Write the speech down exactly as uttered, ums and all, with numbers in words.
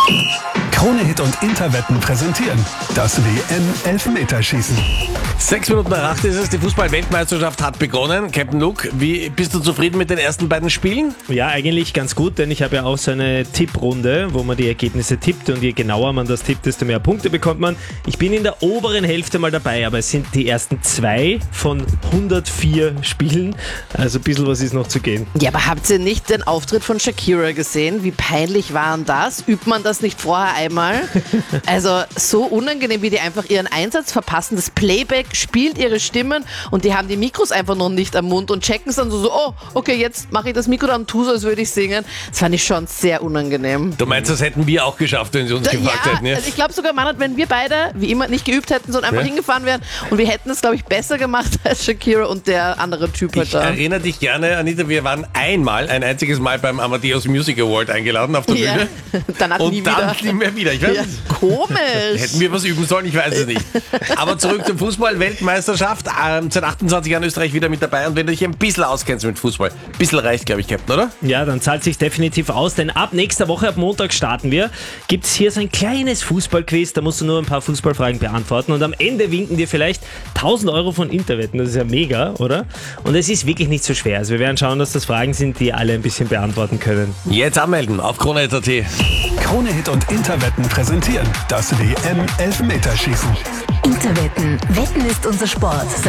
Krone-Hit und Interwetten präsentieren das W M-Elfmeterschießen. Sechs Minuten nach acht ist es, die Fußball-Weltmeisterschaft hat begonnen. Captain Luke, wie bist du zufrieden mit den ersten beiden Spielen? Ja, eigentlich ganz gut, denn ich habe ja auch so eine Tipprunde, wo man die Ergebnisse tippt und je genauer man das tippt, desto mehr Punkte bekommt man. Ich bin in der oberen Hälfte mal dabei, aber es sind die ersten zwei von hundertvier Spielen, also ein bisschen was ist noch zu gehen. Ja, aber habt ihr nicht den Auftritt von Shakira gesehen? Wie peinlich war denn das? Übt man das nicht vorher einmal? Also so unangenehm, wie die einfach ihren Einsatz verpassen. Das Playback spielt ihre Stimmen und die haben die Mikros einfach noch nicht am Mund und checken es dann so, so, oh, okay, jetzt mache ich das Mikro dann, tu so, als würde ich singen. Das fand ich schon sehr unangenehm. Du meinst, das hätten wir auch geschafft, wenn sie uns Da, gefragt ja, hätten? Ja, also ich glaube sogar, Mann, wenn wir beide, wie immer, nicht geübt hätten, sondern einfach Ja. hingefahren wären und wir hätten es, glaube ich, besser gemacht als Shakira und der andere Typ halt Ich da. erinnere dich gerne, Anita, wir waren einmal, ein einziges Mal beim Amadeus Music Award eingeladen auf der Ja, Bühne. danach Und nie dann wieder. nie mehr wieder. Ich weiß Ja, nicht. komisch. Hätten wir was üben sollen? Ich weiß es nicht. Aber zurück zur Fußball-Weltmeisterschaft. Ähm, seit achtundzwanzig Jahren Österreich wieder mit dabei. Und wenn du dich ein bisschen auskennst mit Fußball, ein bisschen reicht, glaube ich, Captain, oder? Ja, dann zahlt sich definitiv aus, denn ab nächster Woche, ab Montag starten wir, gibt es hier so ein kleines Fußballquiz, da musst du nur ein paar Fußballfragen beantworten und am Ende winken dir vielleicht tausend Euro von Interwetten, das ist ja mega, oder? Und es ist wirklich nicht so schwer, also wir werden schauen, dass das Fragen sind, die alle ein bisschen beantworten können. Jetzt anmelden auf krone punkt at. Krone-Hit und Interwetten präsentieren das W M-Elfmeterschießen. Interwetten. Wetten ist unser Sport.